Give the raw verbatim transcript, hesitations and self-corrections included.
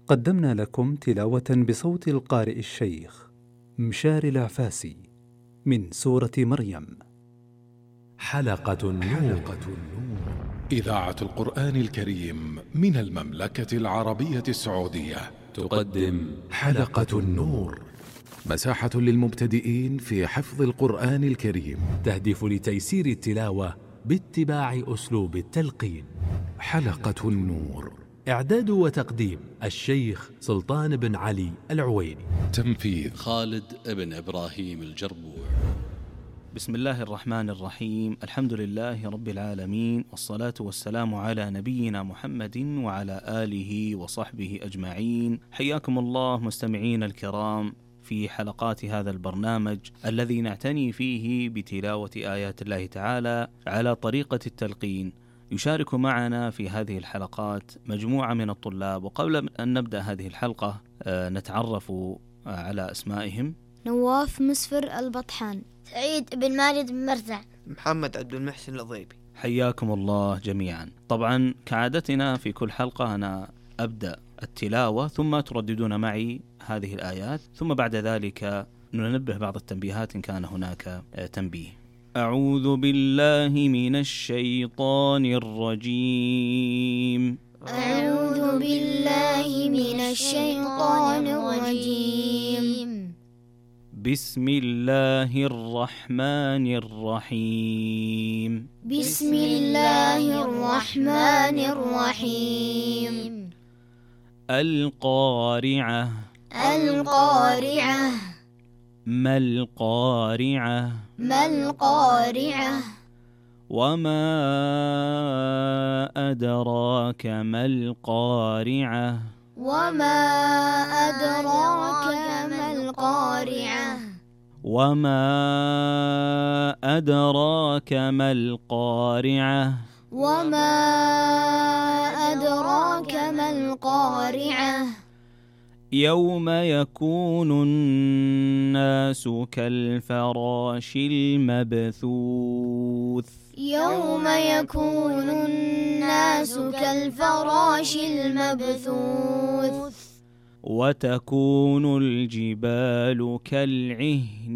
قدمنا لكم تلاوة بصوت القارئ الشيخ مشار العفاسي من سورة مريم. حلقة النور. إذاعة القرآن الكريم من المملكة العربية السعودية تقدم حلقة النور، مساحة للمبتدئين في حفظ القرآن الكريم، تهدف لتيسير التلاوة باتباع أسلوب التلقين. حلقة النور، إعداد وتقديم الشيخ سلطان بن علي العويني، تنفيذ خالد بن إبراهيم الجربوع. بسم الله الرحمن الرحيم، الحمد لله رب العالمين، والصلاة والسلام على نبينا محمد وعلى آله وصحبه أجمعين. حياكم الله مستمعين الكرام في حلقات هذا البرنامج الذي نعتني فيه بتلاوة آيات الله تعالى على طريقة التلقين. يشارك معنا في هذه الحلقات مجموعة من الطلاب، وقبل أن نبدأ هذه الحلقة نتعرف على أسمائهم. نواف مسفر البطحان، سعيد بن ماجد بن مرزع، محمد عبد المحسن الضيبي. حياكم الله جميعا. طبعا كعادتنا في كل حلقة أنا أبدأ التلاوة ثم ترددون معي هذه الآيات، ثم بعد ذلك ننبه بعض التنبيهات إن كان هناك تنبيه. أعوذ بالله من الشيطان الرجيم. أعوذ بالله من الشيطان الرجيم. بسم الله الرحمن الرحيم. بسم الله الرحمن الرحيم. القارعة. القارعة. ما القارعة. ما القارعة. وما أدراك ما القارعة. وما أدراك ما القارعة. وما أدراك ما القارعة. وما أدراك ما القارعة. يوم يكون الناس كالفراش المبثوث. يوم يكون الناس كالفراش المبثوث. وتكون الجبال كالعهن